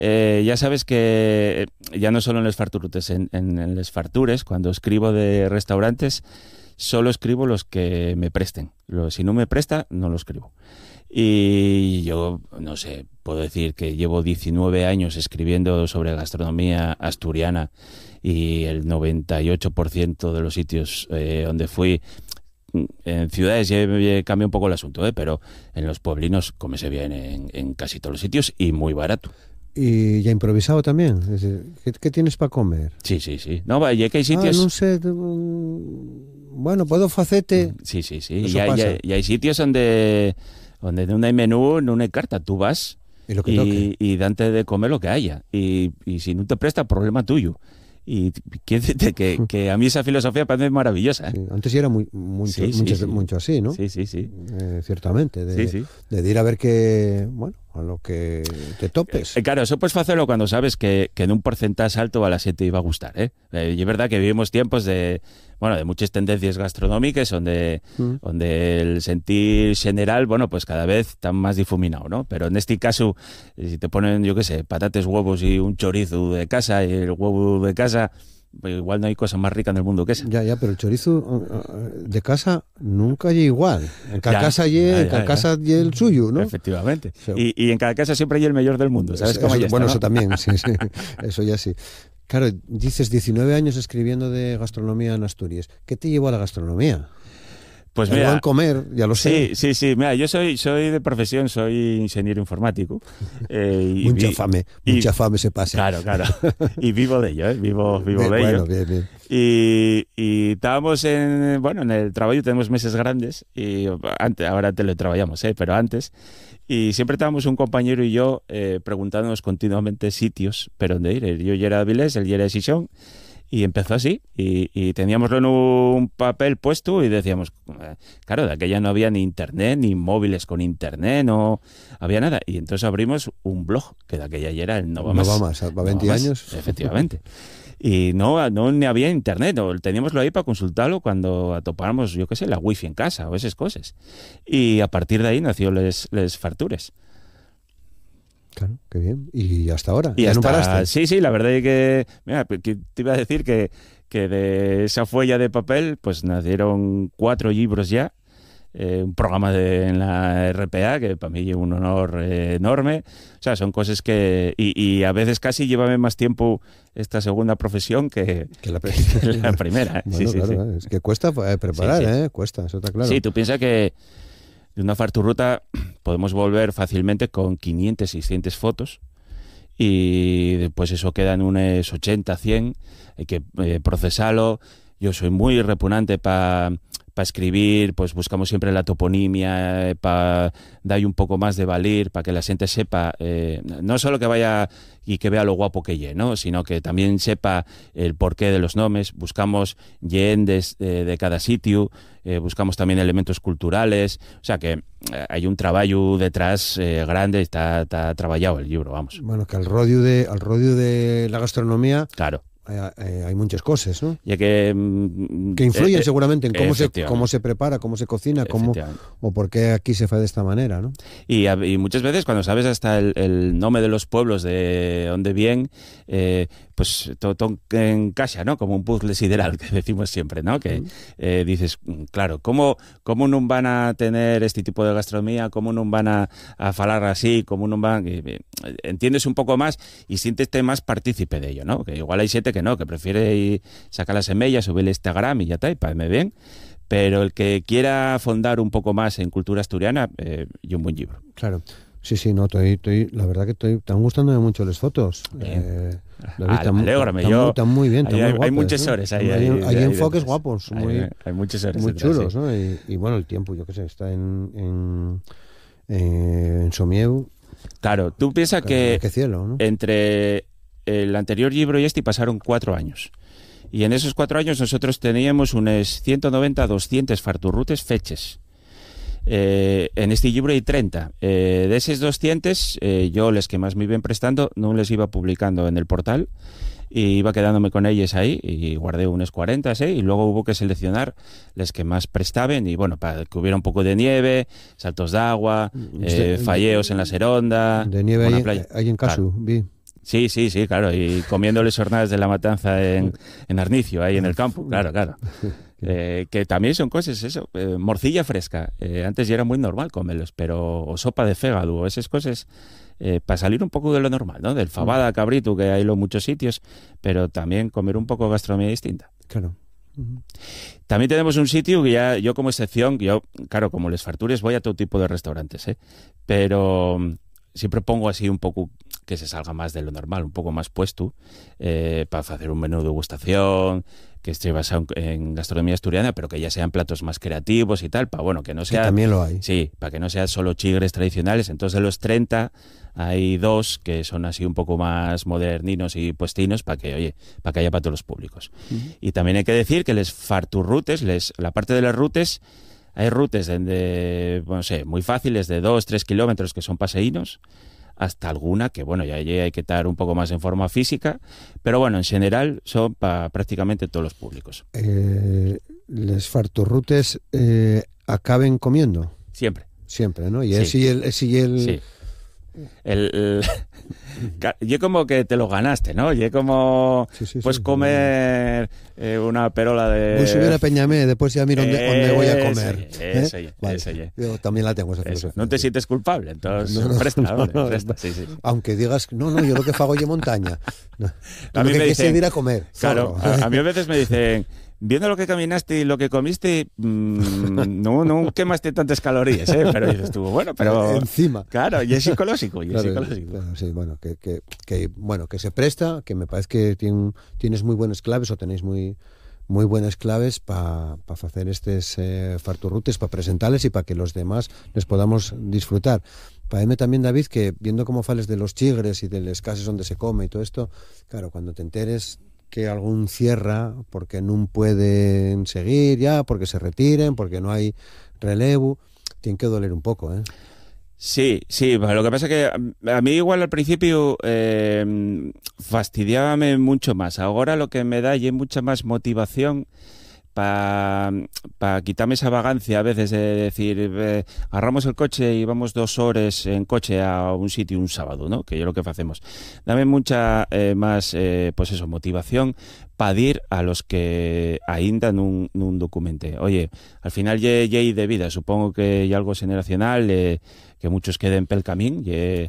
ya sabes que ya no solo en los farturutes, en los fartures, cuando escribo de restaurantes, solo escribo los que me presten. Si no me presta, no lo escribo. Y yo, no sé, puedo decir que llevo 19 años escribiendo sobre gastronomía asturiana y el 98% de los sitios donde fui, en ciudades ya cambia un poco el asunto, pero en los pueblinos cómese bien en casi todos los sitios y muy barato. ¿Y ya improvisado también? Es decir, ¿qué tienes para comer? Sí. No, ya que hay sitios... no sé, bueno, puedo facete... Sí. Y hay sitios donde no hay menú, no hay carta. Tú vas y dante de comer lo que haya. Y si no te presta, problema tuyo. Y quiero decirte que a mí esa filosofía parece maravillosa. Sí, antes era mucho así, ¿no? Sí. Ciertamente, de ir a ver a lo que te topes. Claro, eso puedes hacerlo cuando sabes que en un porcentaje alto a la gente iba a gustar, y es verdad que vivimos tiempos de muchas tendencias gastronómicas donde el sentir general, pues cada vez está más difuminado, ¿no? Pero en este caso, si te ponen, yo qué sé, patates, huevos y un chorizo de casa, y el huevo de casa, pues igual no hay cosa más rica en el mundo que esa. Ya, pero el chorizo de casa nunca hay igual. En cada casa hay el suyo, ¿no? Efectivamente. Y en cada casa siempre hay el mejor del mundo, ¿sabes cómo ya está, bueno, ¿no? Eso también, sí. Eso ya sí. Claro, dices 19 años escribiendo de gastronomía en Asturias. ¿Qué te llevó a la gastronomía? Pues mira, al comer, ya lo sé. Sí. Mira, yo soy de profesión, soy ingeniero informático. Mucha fame se pasa. Claro. Y vivo de ello, vivo de ello. Bien. Y estábamos en el trabajo tenemos meses grandes, y ahora teletrabajamos, pero antes. Y siempre estábamos un compañero y yo preguntándonos continuamente sitios, pero dónde ir. Yo ya era de Avilés, él ya era de Xixón. Y empezó así, y teníamoslo en un papel puesto y decíamos, claro, de aquella no había ni internet, ni móviles con internet, no había nada. Y entonces abrimos un blog, que de aquella ya era el Nova Más. ¿Para 20 años? Efectivamente. Y no ni había internet, teníamoslo ahí para consultarlo cuando atopáramos, yo qué sé, la wifi en casa o esas cosas. Y a partir de ahí nació les fartures. Claro, qué bien. ¿Y hasta ahora? ¿Y ¿Ya hasta, no paraste? Sí, la verdad es que... Mira, que te iba a decir que de esa folla de papel pues nacieron 4 libros ya, un programa en la RPA, que para mí es un honor enorme. O sea, son cosas que... Y a veces casi llévame más tiempo esta segunda profesión que la primera. Bueno, sí. Es que cuesta preparar, sí. Cuesta, eso está claro. Sí, tú piensas que de una farturruta podemos volver fácilmente con 500, 600 fotos y después eso queda en unas 80, 100, hay que procesarlo. Yo soy muy repugnante para escribir, pues buscamos siempre la toponimia para dar un poco más de valer, para que la gente sepa, no solo que vaya y que vea lo guapo que es, ¿no? Sino que también sepa el porqué de los nombres. Buscamos yendes de cada sitio, buscamos también elementos culturales, o sea que hay un trabajo detrás grande, está trabajado el libro, vamos. Bueno, que al rodio de la gastronomía... Claro. Hay muchas cosas, ¿no? Ya que influyen seguramente en cómo se prepara, cómo se cocina, o por qué aquí se hace de esta manera, ¿no? Y muchas veces cuando sabes hasta el nombre de los pueblos de donde vienen, pues todo encaja, ¿no? Como un puzzle sideral, que decimos siempre, ¿no? Que dices, claro, ¿cómo no van a tener este tipo de gastronomía? ¿Cómo no van a falar así? ¿Cómo no van...? Entiendes un poco más y siéntete más partícipe de ello, ¿no? Que igual hay gente que prefiere sacar las semillas, subir el Instagram y ya está, y para me bien. Pero el que quiera fondar un poco más en cultura asturiana, y un buen libro. Claro. Sí, no, la verdad que están gustándome mucho las fotos. Alégrame, están muy bien, están muy guapas. Hay muchos horas ahí. Hay enfoques guapos, hay muchos horas muy detrás, chulos, ¿no? Y bueno, el tiempo, yo qué sé, está en Somieu. Claro, tú piensas que cielo, ¿no? Entre el anterior libro y este pasaron 4 años. Y en esos 4 años nosotros teníamos unas 190, 200 farturrutes feches. En este libro hay 30. De esos 200, yo les que más me iban prestando no les iba publicando en el portal y iba quedándome con ellas ahí y guardé unas 40, ¿sí? Y luego hubo que seleccionar las que más prestaban y bueno, para que hubiera un poco de nieve, saltos de agua, falleos en la seronda. De nieve buena hay, playa. hay en Casu, claro. vi. Sí, claro, y comiéndole jornadas de la matanza en Arnicio, ahí en el campo, claro. Que también son cosas, eso, morcilla fresca, antes ya era muy normal comerlos, pero o sopa de fégado, o esas cosas, para salir un poco de lo normal, ¿no? Del fabada, cabrito, que hay en muchos sitios, pero también comer un poco de gastronomía distinta. Claro. También tenemos un sitio que ya, yo como excepción, claro, como les fartures voy a todo tipo de restaurantes, pero siempre pongo así un poco que se salga más de lo normal, un poco más puesto, para hacer un menú de degustación, que esté basado en gastronomía asturiana, pero que ya sean platos más creativos y tal, para bueno, que no sea... Que también lo hay. Sí, para que no sean solo chigres tradicionales. Entonces, de los 30 hay 2 que son así un poco más moderninos y puestinos para que, oye, para que haya para todos los públicos. Y también hay que decir que les farturrutes, la parte de las rutes, hay rutes de, no sé, muy fáciles, de 2-3 kilómetros, que son paseínos, hasta alguna que, bueno, ya hay que estar un poco más en forma física, pero bueno, en general son para prácticamente todos los públicos. Les farturrutes acaben comiendo. Siempre, ¿no? Y el... Sí. Yo como que te lo ganaste, ¿no? Yo como comer una perola de... Voy a subir a Peñamé, después ya miro dónde voy a comer. Vale. Yo también la tengo esa filosofía. No te sientes culpable, entonces presta. Sí. Aunque digas, no, yo lo que hago es montaña. A mí me dicen, ir a comer. Claro, a mí a veces me dicen... Viendo lo que caminaste y lo que comiste, no quemaste tantas calorías, pero dices tú, bueno, pero... Encima. Claro, y es psicológico. Claro, sí, bueno, que se presta, que me parece que tienes muy buenas claves, o tenéis muy buenas claves para hacer estos farturrutes, para presentarles y para que los demás les podamos disfrutar. Para mí también, David, que viendo cómo fales de los chigres y de las casas donde se come y todo esto, claro, cuando te enteres que algún cierra porque no pueden seguir ya, porque se retiren, porque no hay relevo, tiene que doler un poco, ¿eh? Sí, lo que pasa es que a mí igual al principio fastidiábame mucho más. Ahora lo que me da es mucha más motivación para quitarme esa vagancia a veces de decir, agarramos el coche y vamos 2 horas en coche a un sitio un sábado, ¿no? Que yo lo que hacemos. Dame mucha más, pues eso, motivación para ir a los que ainda nun documente. Oye, al final hay de vida, supongo que hay algo generacional, que muchos queden pel camín,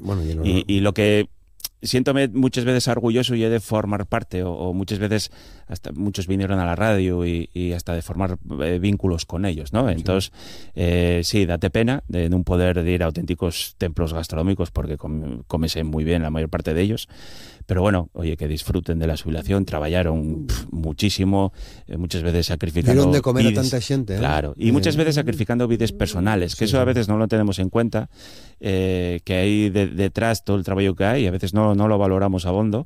y lo que... Siéntome muchas veces orgulloso y he de formar parte, o muchas veces hasta muchos vinieron a la radio y hasta de formar vínculos con ellos, ¿no? Entonces, sí, date pena de no poder ir a auténticos templos gastronómicos porque comese muy bien la mayor parte de ellos, pero bueno, oye, que disfruten de la jubilación, trabajaron muchísimo, muchas veces sacrificando... Dieron de comer a tanta gente, ¿eh? Claro, y muchas veces sacrificando vidas personales, que eso a veces no lo tenemos en cuenta, que hay detrás todo el trabajo que hay, y a veces no lo valoramos a fondo.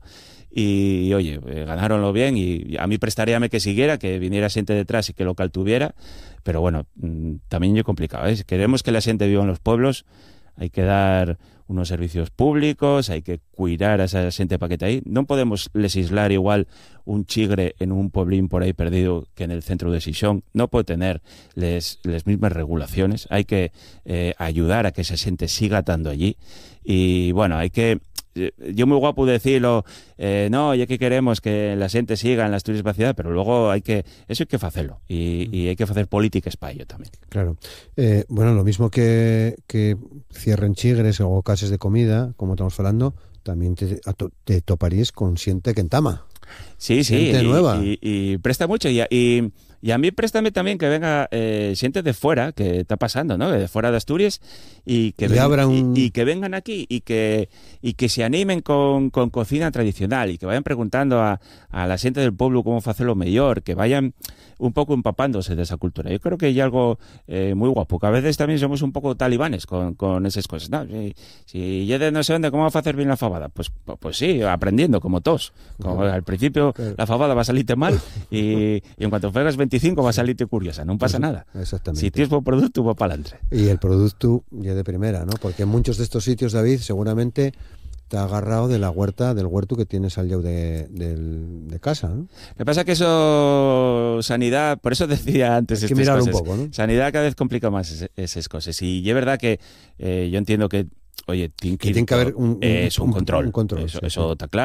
Y oye, ganaronlo bien, y a mí prestaríame que siguiera, que viniera gente detrás y que local tuviera, pero bueno, también es complicado, ¿eh? Si queremos que la gente viva en los pueblos, hay que dar unos servicios públicos, hay que cuidar a esa gente para que esté ahí. No podemos legislar igual un chigre en un pueblín por ahí perdido que en el centro de Xixón. No puede tener las mismas regulaciones. Hay que ayudar a que esa gente siga estando allí. Y bueno, hay que... Yo muy guapo decirlo, no, ya que queremos que la gente siga en la Asturias vaciada, pero luego eso hay que hacerlo, y hay que hacer políticas para ello también. Claro. Bueno, lo mismo que cierren chigres o casas de comida, como estamos hablando, también te toparías con gente que entama. Sí, nueva. Y presta mucho, y a mí préstame también que venga gente de fuera, que está pasando, ¿no? De fuera de Asturias, y que vengan aquí y que se animen con cocina tradicional, y que vayan preguntando a la gente del pueblo cómo hacerlo mejor, que vayan un poco empapándose de esa cultura. Yo creo que hay algo muy guapo, que a veces también somos un poco talibanes con esas cosas, ¿no? Si yo no sé dónde, ¿cómo va a hacer bien la fabada? Pues sí, aprendiendo, como todos. Como al principio la fabada va a salirte mal, y en cuanto fueras 25 va a salirte curiosa, no pasa nada. Exactamente. Si tienes buen producto, va para adelante. Y el producto ya de primera, ¿no? Porque en muchos de estos sitios, David, seguramente te ha agarrado de la huerta, del huerto que tienes al llau de casa, ¿no? Lo que pasa es que eso, sanidad, por eso decía antes hay que estas mirar cosas, un poco, ¿no? Sanidad cada vez complica más esas cosas. Y es verdad que yo entiendo que Oye, que tiene que haber un control. Un control, Eso, sí, eso sí. está claro.